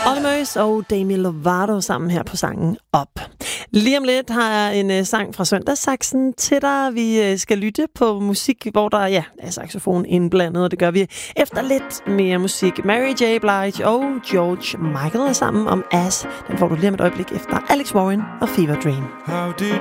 Olly og Demi Lovato sammen her på sangen Op. Lige om lidt har jeg en sang fra Søndagssaksen til dig. Vi skal lytte på musik, hvor der er saxofon indblandet, og det gør vi efter lidt mere musik. Mary J. Blige og George Michael er sammen om As. Den får du lige om et øjeblik efter Alex Warren og Fever Dream. How did